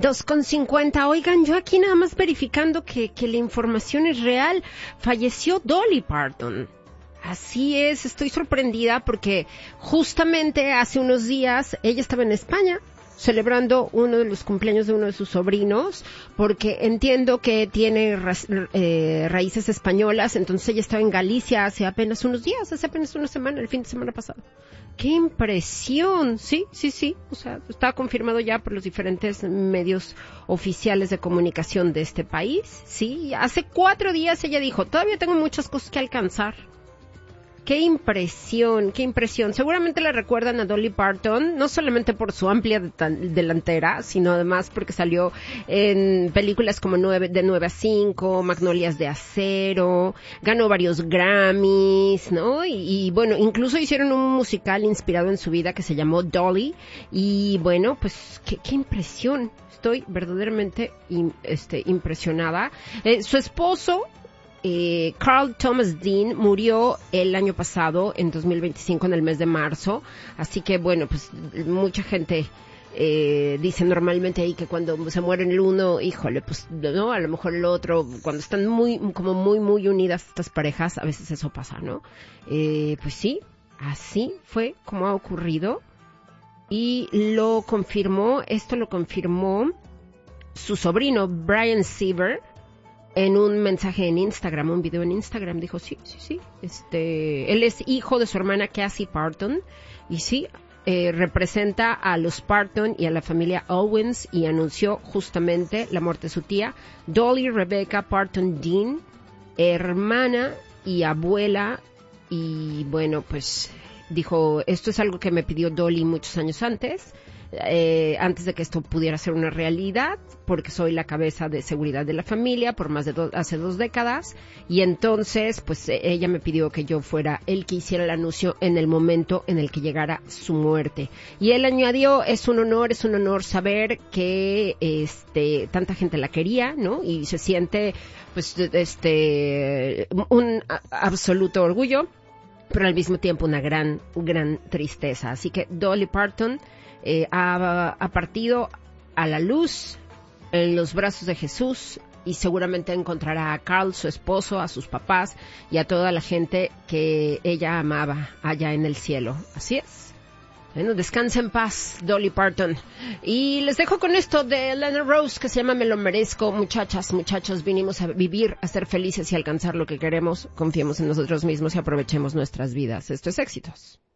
2:50. Oigan, yo aquí nada más verificando que la información es real. Falleció Dolly Parton. Así es, estoy sorprendida porque justamente hace unos días ella estaba en España celebrando uno de los cumpleaños de uno de sus sobrinos, porque entiendo que tiene raíces españolas, entonces ella estaba en Galicia hace apenas unos días, hace apenas una semana, el fin de semana pasado. ¡Qué impresión! Sí, o sea, está confirmado ya por los diferentes medios oficiales de comunicación de este país, sí, hace 4 días ella dijo, todavía tengo muchas cosas que alcanzar. ¡Qué impresión! Seguramente le recuerdan a Dolly Parton, no solamente por su amplia delantera, sino además porque salió en películas como de 9 a 5, Magnolias de Acero, ganó varios Grammys, ¿no? Y bueno, incluso hicieron un musical inspirado en su vida que se llamó Dolly. Y bueno, pues, qué impresión. Estoy verdaderamente impresionada. Su esposo, Carl Thomas Dean, murió el año pasado, en 2025, en el mes de marzo. Muy que bueno, pues mucha gente dice normalmente ahí que cuando se mueren el uno, híjole, pues no, a lo mejor el otro, cuando están muy unidas estas parejas, a veces eso pasa, ¿no? Pues sí, así fue como ha ocurrido. Y lo confirmó su sobrino, Brian Siever, en un mensaje en Instagram, un video en Instagram. Dijo, sí. Él es hijo de su hermana Cassie Parton, y sí, representa a los Parton y a la familia Owens, y anunció justamente la muerte de su tía, Dolly Rebecca Parton Dean, hermana y abuela. Y bueno, pues dijo, esto es algo que me pidió Dolly muchos años antes de que esto pudiera ser una realidad, porque soy la cabeza de seguridad de la familia por más de hace 2 décadas, y entonces pues ella me pidió que yo fuera el que hiciera el anuncio en el momento en el que llegara su muerte. Y él añadió, es un honor saber que tanta gente la quería, ¿no? Y se siente pues un absoluto orgullo, pero al mismo tiempo una gran tristeza. Así que Dolly Parton ha partido a la luz en los brazos de Jesús, y seguramente encontrará a Carl, su esposo, a sus papás y a toda la gente que ella amaba allá en el cielo. Así es. Bueno, descansa en paz, Dolly Parton. Y les dejo con esto de Lana Rose, que se llama Me lo merezco. Muchachas, muchachos, vinimos a vivir, a ser felices y alcanzar lo que queremos. Confiemos en nosotros mismos y aprovechemos nuestras vidas. Esto es Éxitos.